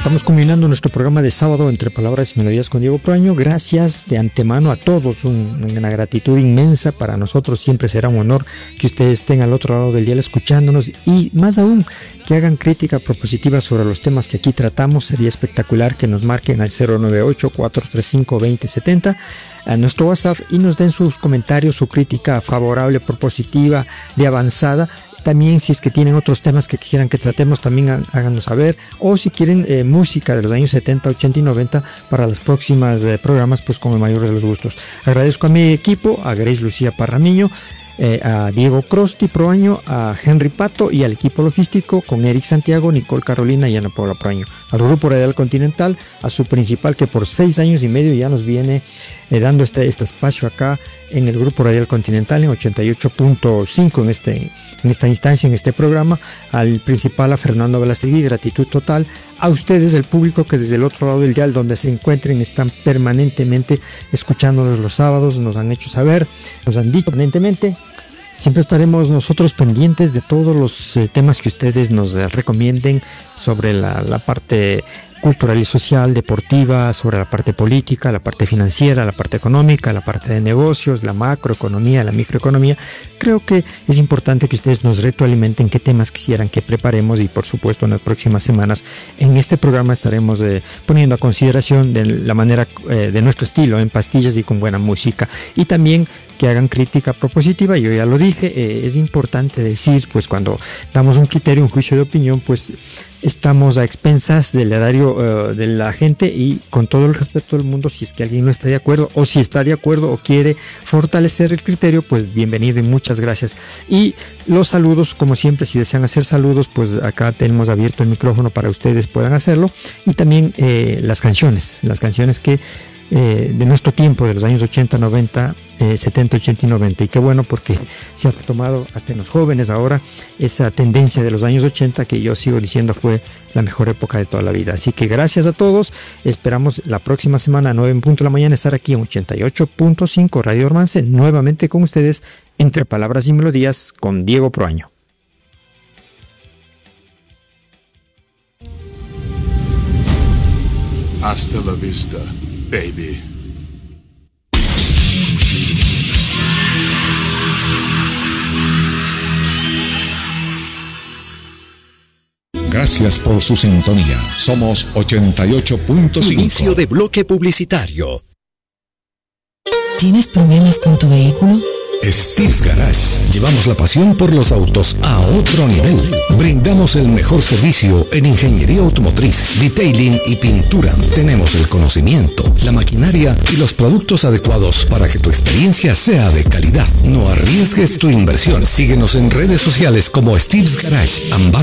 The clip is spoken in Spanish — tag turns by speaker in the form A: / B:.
A: estamos culminando nuestro programa de sábado Entre Palabras y Melodías con Diego Proaño. Gracias de antemano a todos, una gratitud inmensa. Para nosotros siempre será un honor que ustedes estén al otro lado del dial escuchándonos, y más aún que hagan crítica propositiva sobre los temas que aquí tratamos. Sería espectacular que nos marquen al 098-435-2070 a nuestro WhatsApp y nos den sus comentarios, su crítica favorable, propositiva, de avanzada. También, si es que tienen otros temas que quieran que tratemos, también háganos saber. O si quieren música de los años 70, 80 y 90 para los próximos programas, pues con el mayor de los gustos. Agradezco a mi equipo, a Grace Lucía Parramiño, a Diego Crosti Proaño, a Henry Pato y al equipo logístico con Eric Santiago, Nicole Carolina y Ana Paula Proaño. Al Grupo Radial Continental, a su principal, que por 6 años y medio ya nos viene dando este espacio acá en el Grupo Radial Continental en 88.5 en esta instancia, en este programa. Al principal, a Fernando Velastegui, gratitud total. A ustedes, el público que desde el otro lado del dial, donde se encuentren, están permanentemente escuchándonos los sábados, nos han hecho saber, nos han dicho permanentemente. Siempre estaremos nosotros pendientes de todos los temas que ustedes nos recomienden sobre la parte cultural y social, deportiva, sobre la parte política, la parte financiera, la parte económica, la parte de negocios, la macroeconomía, la microeconomía. Creo que es importante que ustedes nos retroalimenten qué temas quisieran que preparemos, y por supuesto en las próximas semanas en este programa estaremos poniendo a consideración de la manera de nuestro estilo, en pastillas y con buena música. Y también que hagan crítica propositiva. Yo ya lo dije, es importante decir, pues cuando damos un criterio, un juicio de opinión, pues estamos a expensas del erario de la gente, y con todo el respeto del mundo, si es que alguien no está de acuerdo, o si está de acuerdo o quiere fortalecer el criterio, pues bienvenido y muchas gracias. Y los saludos, como siempre, si desean hacer saludos, pues acá tenemos abierto el micrófono para ustedes puedan hacerlo. Y también las canciones que de nuestro tiempo, de los años 80, 90, 70, 80 y 90. Y qué bueno, porque se ha tomado hasta en los jóvenes ahora esa tendencia de los años 80, que yo sigo diciendo fue la mejor época de toda la vida. Así que gracias a todos. Esperamos la próxima semana a 9 en punto de la mañana estar aquí en 88.5 Radio Ormance, nuevamente con ustedes, Entre Palabras y Melodías con Diego Proaño.
B: Hasta la vista, baby.
C: Gracias por su sintonía. Somos 88.5.
D: Inicio de bloque publicitario.
E: ¿Tienes problemas con tu vehículo?
D: Steve's Garage. Llevamos la pasión por los autos a otro nivel. Brindamos el mejor servicio en ingeniería automotriz, detailing y pintura. Tenemos el conocimiento, la maquinaria y los productos adecuados para que tu experiencia sea de calidad. No arriesgues tu inversión. Síguenos en redes sociales como Steve's Garage,